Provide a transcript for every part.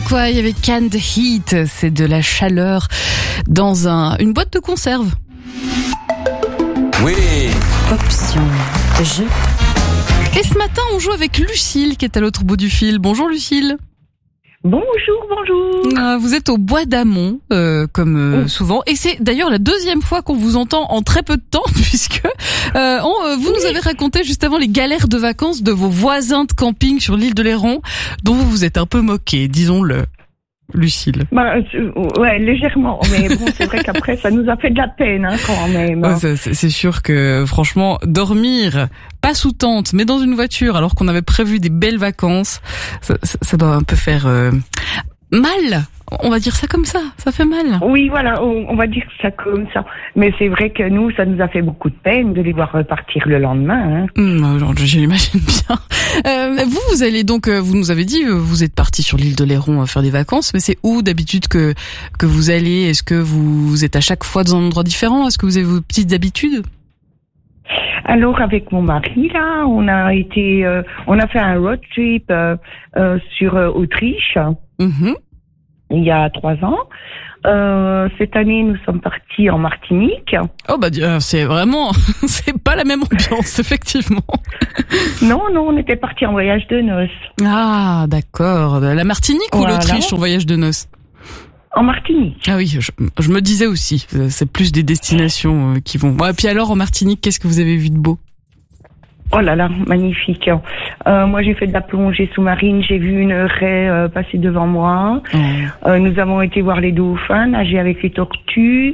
Jamiroquai avec Can the Heat, c'est de la chaleur dans une boîte de conserve. Oui. Option jeu. Et ce matin, on joue avec Lucille qui est à l'autre bout du fil. Bonjour Lucille. Bonjour. Vous êtes au Bois d'Amont, souvent. Et c'est d'ailleurs la deuxième fois qu'on vous entend en très peu de temps, puisque vous nous avez raconté juste avant les galères de vacances de vos voisins de camping sur l'île de Léron, dont vous vous êtes un peu moqué, disons-le, Lucille. Ouais, légèrement. Mais bon, c'est vrai qu'après, ça nous a fait de la peine, quand même. Ouais, c'est sûr que, franchement, dormir, pas sous tente, mais dans une voiture, alors qu'on avait prévu des belles vacances, ça doit un peu faire mal. On va dire ça comme ça fait mal. Oui, voilà, on va dire ça comme ça. Mais c'est vrai que nous, ça nous a fait beaucoup de peine de les voir repartir le lendemain. Je l'imagine bien. Vous allez donc, vous nous avez dit, vous êtes parti sur l'île de Léron faire des vacances, mais c'est où d'habitude que vous allez? Est-ce que vous êtes à chaque fois dans un endroit différent? Est-ce que vous avez vos petites habitudes? Alors avec mon mari là, on a fait un road trip sur Autriche. Mm-hmm. Il y a 3 ans. Cette année, nous sommes partis en Martinique. Oh c'est vraiment, c'est pas la même ambiance, effectivement. Non, on était partis en voyage de noces. Ah, d'accord. La Martinique ou l'Autriche en voyage de noces? En Martinique. Ah oui, je me disais aussi, c'est plus des destinations qui vont. Et puis alors, en Martinique, qu'est-ce que vous avez vu de beau? Oh là là, magnifique. Moi, j'ai fait de la plongée sous-marine. J'ai vu une raie passer devant moi. Nous avons été voir les dauphins, nager avec les tortues.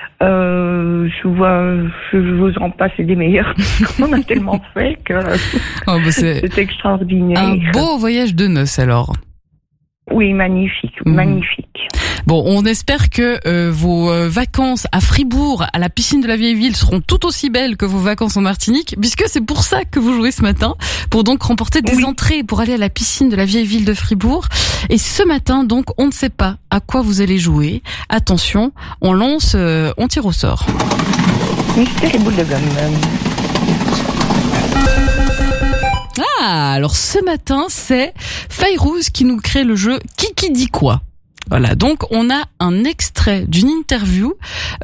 Je vous en passe des meilleurs. On a tellement fait que c'est extraordinaire. Un beau voyage de noces alors. Oui, magnifique, magnifique. Bon, on espère que vos vacances à Fribourg, à la piscine de la Vieille Ville, seront tout aussi belles que vos vacances en Martinique, puisque c'est pour ça que vous jouez ce matin, pour donc remporter des entrées pour aller à la piscine de la Vieille Ville de Fribourg. Et ce matin, donc, on ne sait pas à quoi vous allez jouer. Attention, on tire au sort. Mystère et boule de gomme. Ah, alors ce matin, c'est Fayrouz qui nous crée le jeu Qui dit quoi. Voilà, donc on a un extrait d'une interview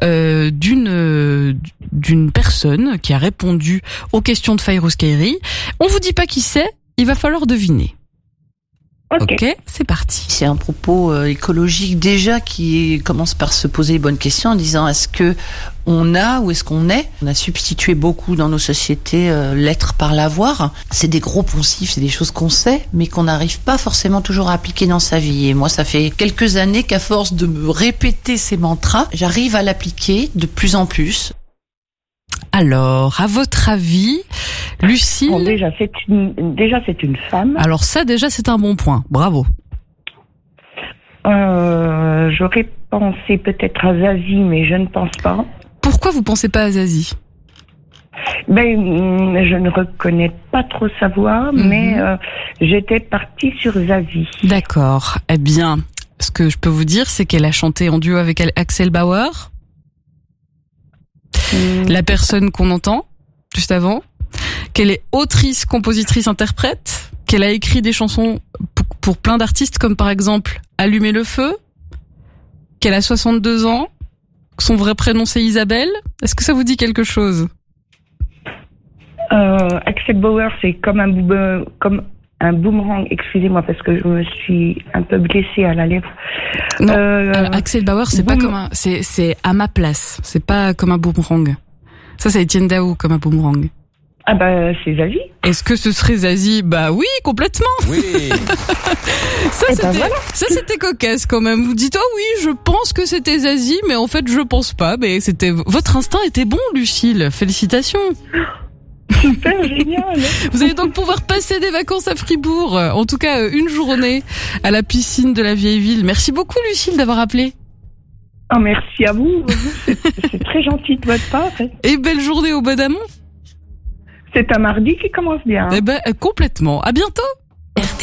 d'une personne qui a répondu aux questions de Fayrouz Kairi. On vous dit pas qui c'est, il va falloir deviner. Ok, c'est parti. C'est un propos écologique déjà qui commence par se poser les bonnes questions en disant est-ce que on a ou est-ce qu'on est? On a substitué beaucoup dans nos sociétés l'être par l'avoir. C'est des gros poncifs, c'est des choses qu'on sait, mais qu'on n'arrive pas forcément toujours à appliquer dans sa vie. Et moi, ça fait quelques années qu'à force de me répéter ces mantras, j'arrive à l'appliquer de plus en plus. Alors, à votre avis, Lucille... Bon, déjà, c'est une femme. Alors ça, déjà, c'est un bon point. Bravo. J'aurais pensé peut-être à Zazie, mais je ne pense pas. Pourquoi vous pensez pas à Zazie? Je ne reconnais pas trop sa voix, mais j'étais partie sur Zazie. D'accord. Eh bien, ce que je peux vous dire, c'est qu'elle a chanté en duo avec Axel Bauer. La personne qu'on entend juste avant, qu'elle est autrice, compositrice, interprète, qu'elle a écrit des chansons pour plein d'artistes comme par exemple Allumer le feu, qu'elle a 62 ans, que son vrai prénom c'est Isabelle. Est-ce que ça vous dit quelque chose? Axel Bauer, c'est comme un boomerang, excusez-moi parce que je me suis un peu blessée à la lèvre. Non, Axel Bauer, c'est pas comme c'est à ma place, c'est pas comme un boomerang. Ça, c'est Étienne Dao comme un boomerang. Ah c'est Zazie. Est-ce que ce serait Zazie? Bah oui, complètement. Oui. Ça c'était cocasse quand même. Vous dites oui, je pense que c'était Zazie, mais en fait je pense pas. Mais votre instinct était bon, Lucille. Félicitations. Super génial. Vous allez donc pouvoir passer des vacances à Fribourg, en tout cas une journée à la piscine de la Vieille Ville. Merci beaucoup Lucille d'avoir appelé. Oh, merci à vous. C'est très gentil de votre part. Et belle journée au Bois d'Amont. C'est un mardi qui commence bien. Complètement. À bientôt.